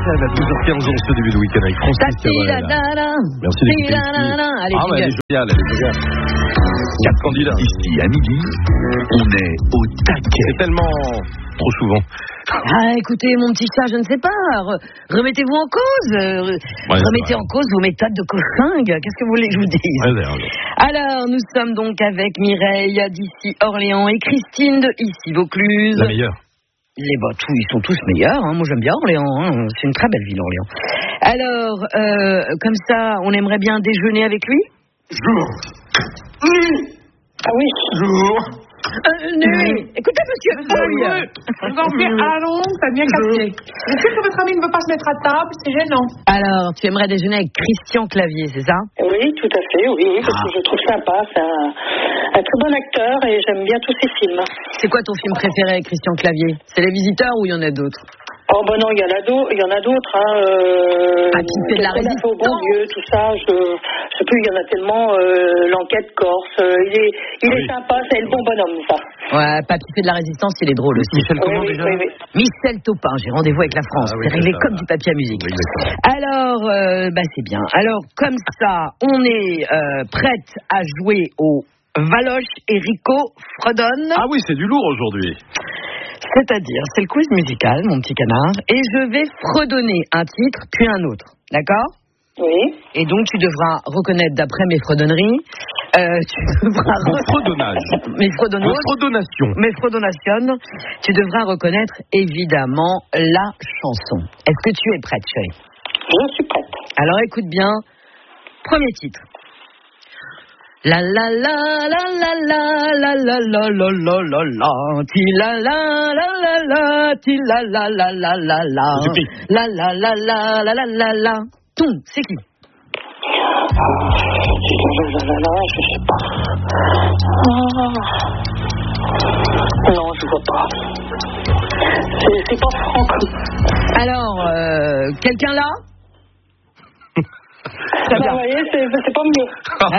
FM à 12h15 ce début de week-end avec Francis Cabrel. Merci d'écouter ici. Allez, elle est géniale, elle est géniale. 4 candidats. Ici à midi, on est au taquet. C'est tellement trop souvent. Ah, écoutez, mon petit chat, je ne sais pas. Remettez-vous en cause. Remettez en cause vos méthodes de coching. Qu'est-ce que vous voulez que je vous dise? Alors, nous sommes donc avec Mireille d'ici Orléans et Christine de ici Vaucluse. La meilleure. Ils sont tous meilleurs. Hein. Moi, j'aime bien Orléans. Hein. C'est une très belle ville, Orléans. Alors, comme ça, on aimerait bien déjeuner avec lui? Ah oui. Écoutez, monsieur. Allons, t'as bien capté. Est-ce que votre ami ne veut pas se mettre à table? C'est gênant. Alors, tu aimerais déjeuner avec Christian Clavier, c'est ça? Oui, tout à fait, oui. Parce que je le trouve sympa. C'est un très bon acteur et j'aime bien tous ses films. C'est quoi ton film préféré avec Christian Clavier? C'est Les Visiteurs ou il y en a d'autres? Oh ben non, il y en a d'autres. Qui fait de la résistance. Au bon Dieu, tout ça. Je sais plus, il y en a tellement. L'enquête corse. Il est sympa, c'est le bon bonhomme, ça. Ouais, Papy fait de la résistance, il est drôle aussi. Michel comment déjà? Oui. Michel Taupin, j'ai rendez-vous avec la France. C'est réglé comme du papier à musique. Oui, alors, c'est bien. Alors, comme ça, on est prête à jouer au Valoche et Rico fredonne. Ah oui, c'est du lourd aujourd'hui. C'est-à-dire, c'est le quiz musical, mon petit canard, et je vais fredonner un titre, puis un autre. D'accord? Oui. Et donc, tu devras reconnaître, d'après mes fredonneries, mes fredonnations, tu devras reconnaître, évidemment, la chanson. Est-ce que tu es prête, chérie? Je suis prête. Alors, écoute bien. Premier titre. La la la la la la la la la la la la la ti la la la la la ti la la la la la la la la la la la la la la. C'est qui? Je sais pas. Non, je vois pas. C'est pas Franck. Alors, quelqu'un là? Vous voyez, c'est pas mieux.